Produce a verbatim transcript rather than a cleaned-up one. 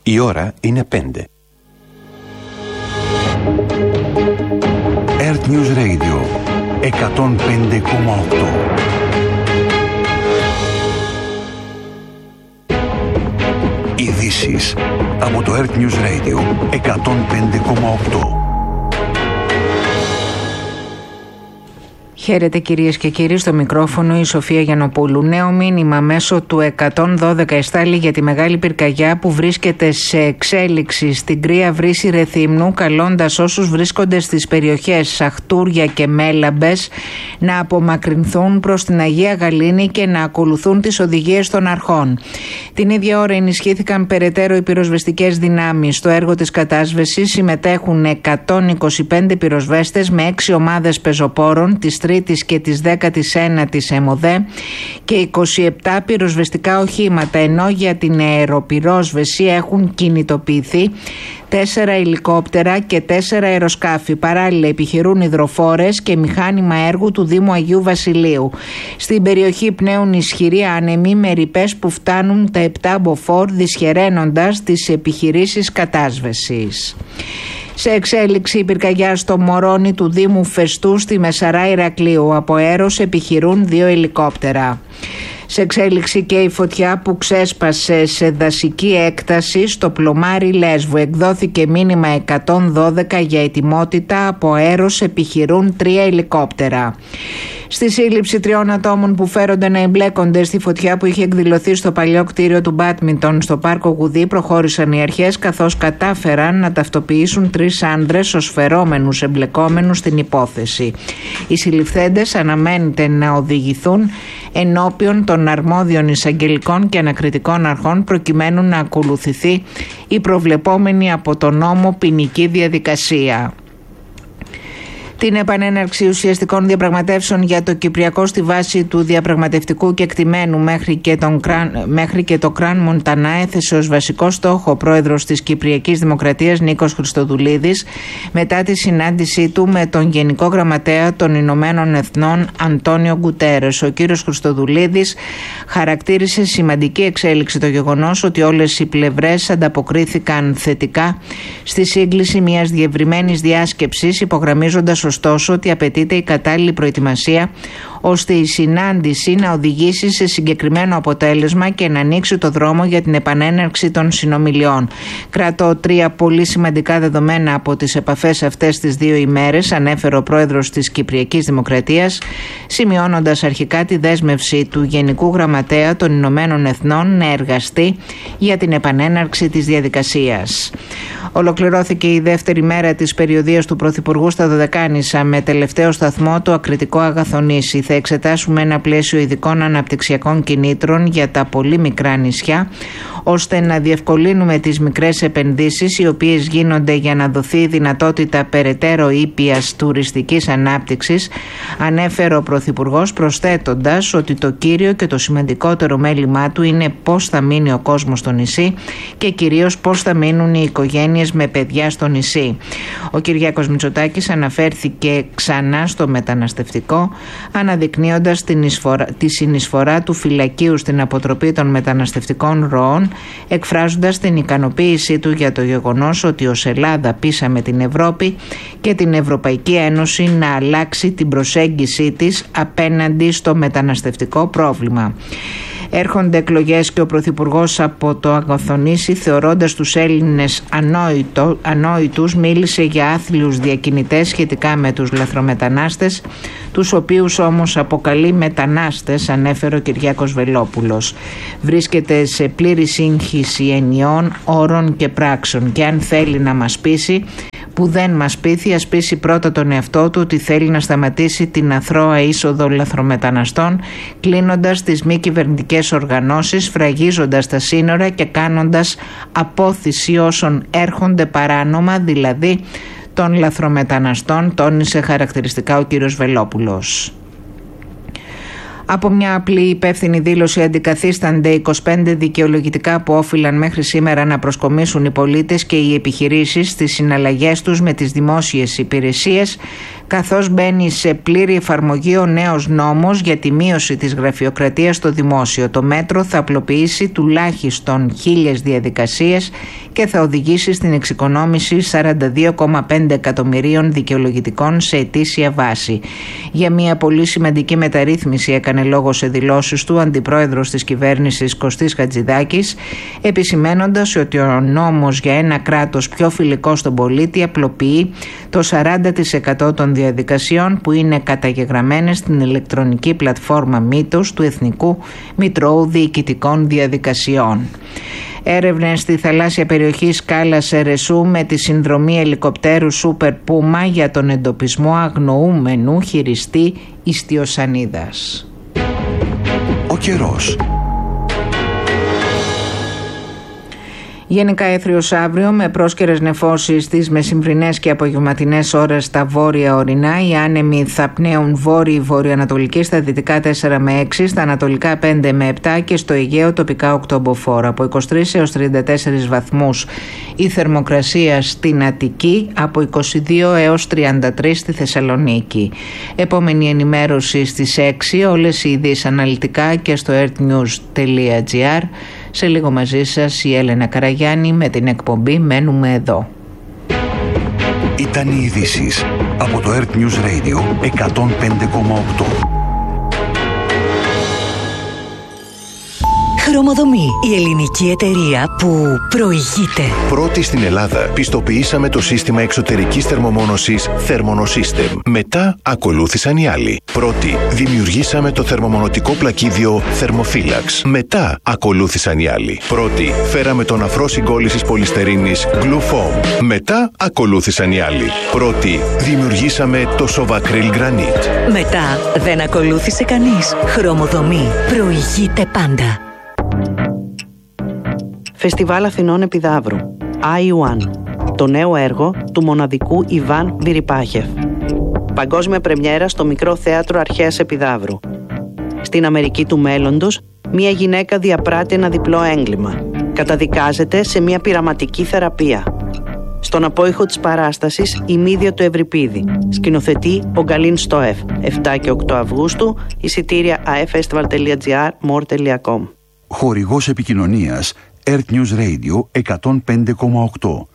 Η ώρα είναι πέντε. Earth News Radio εκατόν πέντε κόμμα οκτώ. Ειδήσεις από το Earth News Radio εκατόν πέντε κόμμα οκτώ. Χαίρετε κυρίες και κύριοι, στο μικρόφωνο η Σοφία Γιαννοπούλου. Νέο μήνυμα μέσω του εκατόν δώδεκα εστάλει για τη μεγάλη πυρκαγιά που βρίσκεται σε εξέλιξη στην Κρύα Βρύση Ρεθύμνου, καλώντας όσους βρίσκονται στις περιοχές Σαχτούρια και Μέλαμπες να απομακρυνθούν προς την Αγία Γαλήνη και να ακολουθούν τις οδηγίες των αρχών. Την ίδια ώρα ενισχύθηκαν περαιτέρω οι πυροσβεστικές δυνάμεις. Στο έργο της κατάσβεσης συμμετέχουν εκατόν είκοσι πέντε πυροσβέστες με έξι ομάδες πεζοπόρων της τρίτης και της δέκατης ένατης ΕΜΟΔΕ και είκοσι επτά πυροσβεστικά οχήματα, ενώ για την αεροπυρόσβεση έχουν κινητοποιηθεί τέσσερα ελικόπτερα και τέσσερα αεροσκάφη. Παράλληλα επιχειρούν υδροφόρες και μηχάνημα έργου του Δήμου Αγίου Βασιλείου. Στην περιοχή πνέουν ισχυροί άνεμοι με ρηπές που φτάνουν τα επτά μποφόρ, δυσχεραίνοντας τις επιχειρήσεις κατάσβεσης. Σε εξέλιξη η πυρκαγιά στο Μωρόνι του Δήμου Φεστού στη Μεσαρά Ηρακλείου. Από αέρος επιχειρούν δύο ελικόπτερα. Σε εξέλιξη και η φωτιά που ξέσπασε σε δασική έκταση στο Πλωμάρι Λέσβου. Εκδόθηκε μήνυμα εκατόν δώδεκα για ετοιμότητα. Από αέρος επιχειρούν τρία ελικόπτερα. Στη σύλληψη τριών ατόμων που φέρονται να εμπλέκονται στη φωτιά που είχε εκδηλωθεί στο παλιό κτίριο του μπάντμιντον στο Πάρκο Γουδί προχώρησαν οι αρχές, καθώς κατάφεραν να ταυτοποιήσουν τρεις άνδρες ως φερόμενους εμπλεκόμενους στην υπόθεση. Οι συλληφθέντες αναμένεται να οδηγηθούν ενώπιον των αρμόδιων εισαγγελικών και ανακριτικών αρχών προκειμένου να ακολουθηθεί η προβλεπόμενη από τον νόμο ποινική διαδικασία. Την επανέναρξη ουσιαστικών διαπραγματεύσεων για το Κυπριακό στη βάση του διαπραγματευτικού κεκτημένου μέχρι και, τον, μέχρι και το Κραν Μοντανά έθεσε ως βασικό στόχο ο πρόεδρος της Κυπριακής Δημοκρατίας Νίκος Χριστοδουλίδης μετά τη συνάντησή του με τον Γενικό Γραμματέα των Ηνωμένων Εθνών Αντώνιο Γκουτέρες. Ο κύριος Χριστοδουλίδης χαρακτήρισε σημαντική εξέλιξη το γεγονός ότι όλες οι πλευρές ανταποκρίθηκαν θετικά στη σύγκληση μιας διευρυμένης διάσκεψης, υπογραμμίζοντας ωστόσο ότι απαιτείται η κατάλληλη προετοιμασία ώστε η συνάντηση να οδηγήσει σε συγκεκριμένο αποτέλεσμα και να ανοίξει το δρόμο για την επανέναρξη των συνομιλιών. Κρατώ τρία πολύ σημαντικά δεδομένα από τις επαφές αυτές τις δύο ημέρες, ανέφερε ο πρόεδρος της Κυπριακής Δημοκρατίας, σημειώνοντας αρχικά τη δέσμευση του Γενικού Γραμματέα των Ηνωμένων Εθνών να εργαστεί για την επανέναρξη της διαδικασίας. Ολοκληρώθηκε η δεύτερη μέρα της περιοδείας του Πρωθυπουργού στα Δωδεκάνησα με τελευταίο σταθμό το ακριτικό Αγαθονήσι. Θα εξετάσουμε ένα πλαίσιο ειδικών αναπτυξιακών κινήτρων για τα πολύ μικρά νησιά, ώστε να διευκολύνουμε τις μικρές επενδύσεις οι οποίες γίνονται για να δοθεί δυνατότητα περαιτέρω ήπιας τουριστικής ανάπτυξης, ανέφερε ο Πρωθυπουργός, προσθέτοντας ότι το κύριο και το σημαντικότερο μέλημά του είναι πώς θα μείνει ο κόσμος στο νησί και κυρίως πώς θα μείνουν οι οικογένειες με παιδιά στο νησί. Ο Κυριάκος Μητσοτάκης αναφέρθηκε ξανά στο μεταναστευτικό, αναδεικνύοντας την εισφορά, τη συνεισφορά του φυλακίου στην αποτροπή των μεταναστευτικών ροών, εκφράζοντας την ικανοποίησή του για το γεγονός ότι ως Ελλάδα πείσαμε την Ευρώπη και την Ευρωπαϊκή Ένωση να αλλάξει την προσέγγιση της απέναντι στο μεταναστευτικό πρόβλημα. Έρχονται εκλογές και ο Πρωθυπουργός από το Αγαθονήσι, θεωρώντας τους Έλληνες ανόητο, ανόητους, μίλησε για άθλιους διακινητές σχετικά με τους λαθρομετανάστες, τους οποίους όμως αποκαλεί μετανάστες, ανέφερε ο Κυριάκος Βελόπουλος. Βρίσκεται σε πλήρη σύγχυση ενιών, όρων και πράξεων και αν θέλει να μας πείσει, που δεν μας πείθει, ας πείσει πρώτα τον εαυτό του ότι θέλει να σταματήσει την αθρώα είσοδο λαθρομεταναστών, κλείνοντας τις μη κυβερνητικές οργανώσεις, φραγίζοντας τα σύνορα και κάνοντας απόθυση όσων έρχονται παράνομα, δηλαδή των λαθρομεταναστών, τόνισε χαρακτηριστικά ο κύριος Βελόπουλος. Από μια απλή υπεύθυνη δήλωση αντικαθίστανται είκοσι πέντε δικαιολογητικά που όφυλαν μέχρι σήμερα να προσκομίσουν οι πολίτες και οι επιχειρήσεις στις συναλλαγές τους με τις δημόσιες υπηρεσίες, καθώς μπαίνει σε πλήρη εφαρμογή ο νέος νόμος για τη μείωση της γραφειοκρατίας στο δημόσιο. Το μέτρο θα απλοποιήσει τουλάχιστον χίλιες διαδικασίες και θα οδηγήσει στην εξοικονόμηση σαράντα δύο κόμμα πέντε εκατομμυρίων δικαιολογητικών σε ετήσια βάση. Για μια πολύ σημαντική μεταρρύθμιση έκανε λόγο σε δηλώσεις του αντιπρόεδρος της κυβέρνησης Κωστής Χατζηδάκης, επισημένοντας ότι ο νόμος για ένα κράτος πιο φιλικό στον πολίτη απλοποιεί το σαράντα τοις εκατό των διαδικασιών που είναι καταγεγραμμένες στην ηλεκτρονική πλατφόρμα Μήτος του Εθνικού Μητρώου Διοικητικών Διαδικασιών. Έρευνες στη θαλάσσια περιοχή Σκάλας Ερεσού με τη συνδρομή ελικοπτέρου Super Puma για τον εντοπισμό αγνοούμενου χειριστή ιστιοσανίδας. Ο καιρός. Γενικά έθριος αύριο με πρόσκαιρες νεφώσεις στις μεσημβρινές και απογευματινές ώρες στα βόρεια ορεινά. Οι άνεμοι θα πνέουν βόρειοι βορειοανατολική, στα δυτικά τέσσερα με έξι, στα ανατολικά πέντε με επτά και στο Αιγαίο τοπικά οκτώ μποφόρ. Από είκοσι τρεις έως τριάντα τέσσερις βαθμούς η θερμοκρασία στην Αττική, από είκοσι δύο έως τριάντα τρεις στη Θεσσαλονίκη. Επόμενη ενημέρωση στις έξι, όλες οι ειδήσεις αναλυτικά και στο earthnews τελεία gr. Σε λίγο μαζί σας η Έλενα Καραγιάννη με την εκπομπή «Μένουμε εδώ». Ήταν οι ειδήσεις από το Earth News Radio εκατόν πέντε κόμμα οκτώ. Χρωμοδομή, η ελληνική εταιρεία που προηγείται. Πρώτη στην Ελλάδα πιστοποιήσαμε το σύστημα εξωτερικής θερμομόνωσης Thermonosystem. Μετά ακολούθησαν οι άλλοι. Πρώτη δημιουργήσαμε το θερμομονωτικό πλακίδιο Thermophilax. Μετά ακολούθησαν οι άλλοι. Πρώτη φέραμε τον αφρό συγκόλλησης πολυστερίνης Glufoam. Μετά ακολούθησαν οι άλλοι. Πρώτη δημιουργήσαμε το Sovacryl Granite. Μετά δεν ακολούθησε κανείς. Χρωμοδομή προηγείται πάντα. Φεστιβάλ Αθηνών Επιδαύρου άι ουάν, το νέο έργο του μοναδικού Ιβάν Βιριπάχεφ. Παγκόσμια πρεμιέρα στο Μικρό Θέατρο Αρχαίας Επιδαύρου. Στην Αμερική του μέλλοντος, μια γυναίκα διαπράττει ένα διπλό έγκλημα. Καταδικάζεται σε μια πειραματική θεραπεία. Στον απόϊχο της παράστασης, η Μύδια του Ευρυπίδη. Σκηνοθετεί ο Γκαλίν Στόεφ. επτά και οκτώ Αυγούστου, εισιτήρια aefestival τελεία gr, more τελεία com. Χορηγός επικοινωνίας Earth News Radio εκατόν πέντε κόμμα οκτώ.